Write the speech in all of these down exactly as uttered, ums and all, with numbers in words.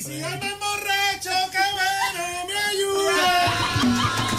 si ando borracho, qué bueno, me ayuda.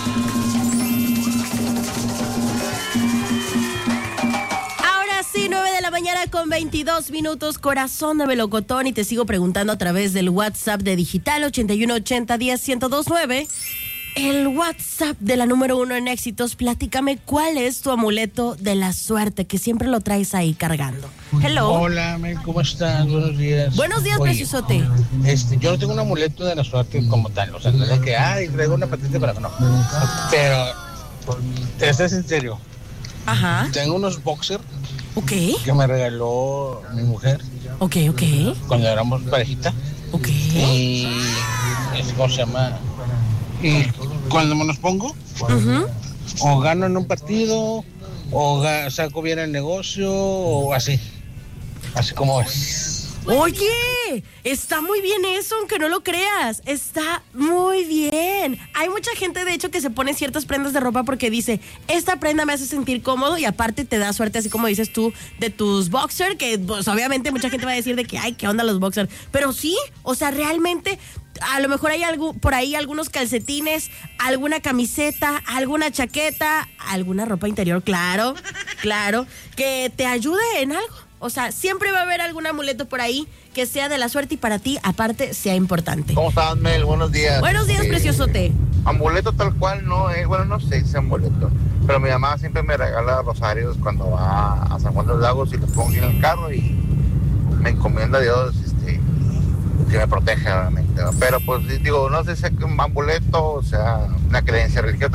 Ahora sí, nueve de la mañana con veintidós minutos, corazón de melocotón, y te sigo preguntando a través del WhatsApp de Digital ochenta y uno ochenta diez ciento dos nueve. El WhatsApp de la número uno en éxitos. Platícame, ¿cuál es tu amuleto de la suerte que siempre lo traes ahí cargando? Hello. Hola, Mel, ¿cómo estás? Buenos días. Buenos días, Oye, preciosote. Este, yo no tengo un amuleto de la suerte como tal, o sea, no es de que, ay, traigo una patente para que no. Pero, te estás en serio. Ajá. Tengo unos boxers Ok. que me regaló mi mujer Ok, ok. cuando éramos parejita. Ok. Y, es, ¿cómo se llama? Y cuando me los pongo, Uh-huh. o gano en un partido, o ga- saco bien el negocio, o así. Así como es. Oye, está muy bien eso, aunque no lo creas. Está muy bien. Hay mucha gente, de hecho, que se pone ciertas prendas de ropa porque dice, esta prenda me hace sentir cómodo y aparte te da suerte, así como dices tú, de tus boxers, que pues obviamente mucha gente va a decir de que, ay, ¿qué onda los boxers? Pero sí, o sea, realmente, a lo mejor hay algo, por ahí algunos calcetines, alguna camiseta, alguna chaqueta, alguna ropa interior, claro, claro, que te ayude en algo. O sea, siempre va a haber algún amuleto por ahí que sea de la suerte y para ti, aparte, sea importante. ¿Cómo estás, Mel? Buenos días. Buenos días, Eh, preciosote. Amuleto tal cual no es, bueno, no sé si es amuleto, pero mi mamá siempre me regala rosarios cuando va a San Juan de los Lagos y los pongo en el carro y me encomienda a Dios este, que me proteja, obviamente. Pero pues digo, no sé si es un amuleto o sea una creencia religiosa.